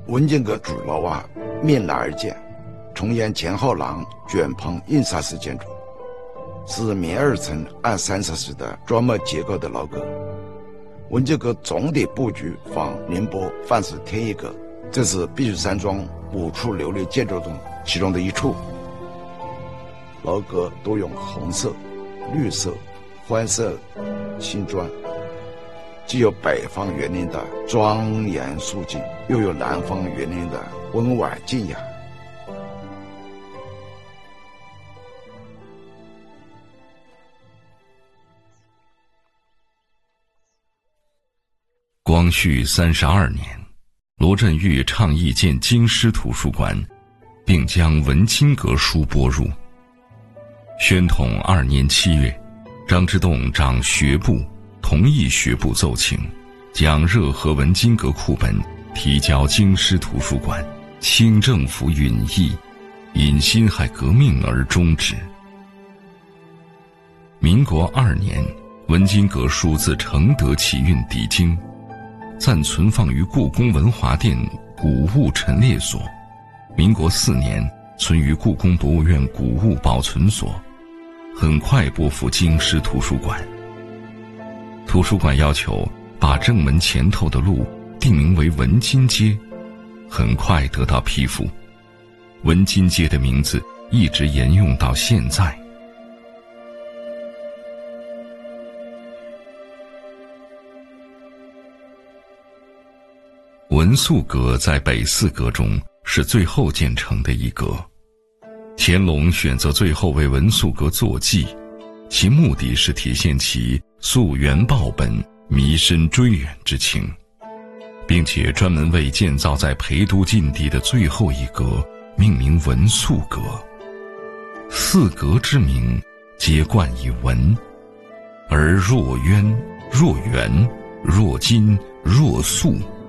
文津阁主楼面南而建，重沿前后廊卷棚印刷式建筑，是面2层按3侧式的砖木结构的楼阁。文津阁总体布局仿宁波范氏天一阁，这是碧水山庄5处流列建筑中其中的一处。楼阁多用红色、绿色、欢色青砖，既有北方园林的庄严肃静，又有南方园林的温婉静雅。 光绪32年，罗振玉倡议建京师图书馆，并将文津阁书拨入。宣统2年7月，张之洞长学部同意学部奏请，将热河文津阁库本提交京师图书馆，清政府允议，因辛亥革命而终止。民国2年，文津阁书自承德起运抵京，暂存放于故宫文华殿古物陈列所。民国4年，存于故宫博物院古物保存所，很快拨付京师图书馆。图书馆要求把正门前头的路定名为文津街，很快得到批复。文津街的名字一直沿用到现在。文肃阁在北4阁中是最后建成的一阁。乾隆选择最后为文肃阁作记，其目的是体现其溯源报本、弥深追远之情，并且专门为建造在陪都禁地的最后一阁命名文肃阁。4阁之名皆冠以文，而若渊、若元、若金、若肃